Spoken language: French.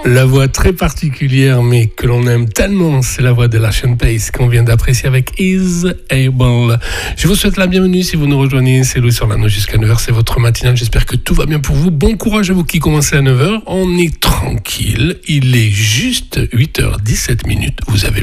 La voix très particulière, mais que l'on aime tellement, c'est la voix de Lashon Pace qu'on vient d'apprécier avec Is Able. Je vous souhaite la bienvenue si vous nous rejoignez. C'est Louis sur l'anneau jusqu'à 9h, c'est votre matinale. J'espère que tout va bien pour vous. Bon courage à vous qui commencez à 9h. On est tranquille. Il est juste 8h17. Vous avez